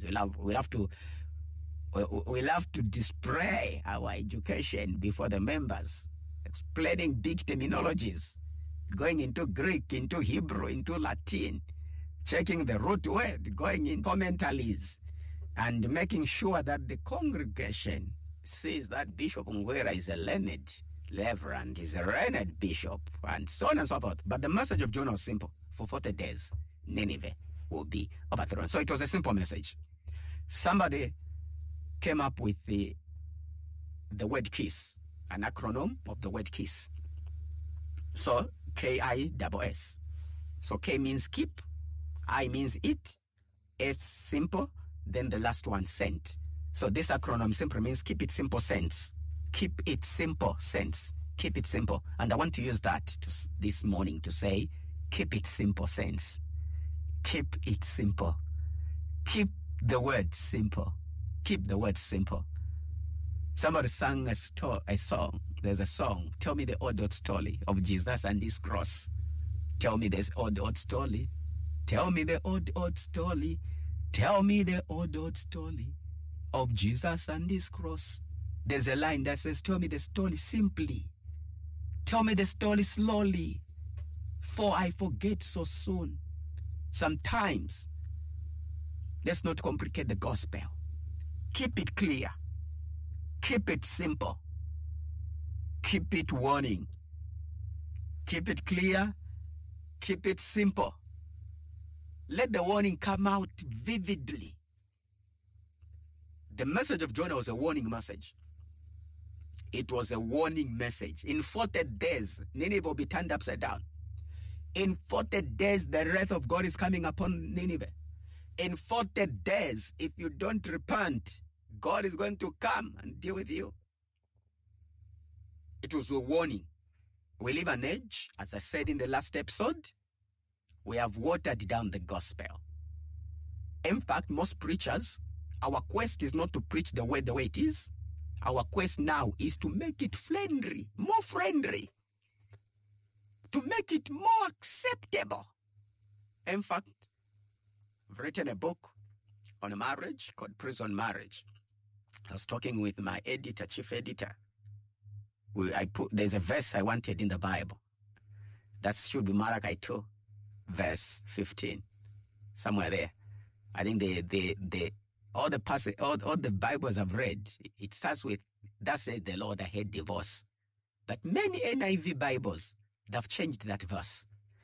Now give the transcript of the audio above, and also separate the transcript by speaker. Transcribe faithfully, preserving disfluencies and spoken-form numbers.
Speaker 1: We'll have, we'll have to we'll have to display our education before the members, explaining big terminologies, going into Greek, into Hebrew, into Latin, checking the root word, going in commentaries, and making sure that the congregation sees that Bishop Ngwera is a learned reverend, is a learned bishop, and so on and so forth. But the message of Jonah was simple. For forty days, Nineveh will be overthrown. So it was a simple message. Somebody came up with the, the word KISS, an acronym of the word KISS. So K I S S. So K means keep, I means it, S simple, then the last one sent. So this acronym simply means keep it simple sense. Keep it simple sense. Keep it simple. And I want to use that to, this morning to say, keep it simple sense. Keep it simple. Keep the word simple. Keep the word simple. Somebody sang a, sto- a song. There's a song. Tell me the old, old story of Jesus and his cross. Tell me this old, old story. Tell me the old, old story. Tell me the old, old story of Jesus and his cross. There's a line that says, tell me the story simply. Tell me the story slowly, for I forget so soon. Sometimes, let's not complicate the gospel. Keep it clear. Keep it simple. Keep it warning. Keep it clear. Keep it simple. Let the warning come out vividly. The message of Jonah was a warning message. It was a warning message. In forty days, Nineveh will be turned upside down. In forty days, the wrath of God is coming upon Nineveh. In forty days, if you don't repent, God is going to come and deal with you. It was a warning. We live an age, as I said in the last episode, we have watered down the gospel. In fact, most preachers, our quest is not to preach the word the way it is. Our quest now is to make it friendly, more friendly, to make it more acceptable. In fact, I've written a book on marriage called Prison Marriage. I was talking with my editor, chief editor. We, I put, there's a verse I wanted in the Bible. That should be Malachi two, verse fifteen, somewhere there. I think the the the all the passage, all, all the Bibles I've read, it starts with, "Thus said the Lord, I hate divorce." But many N I V Bibles, they've changed that verse.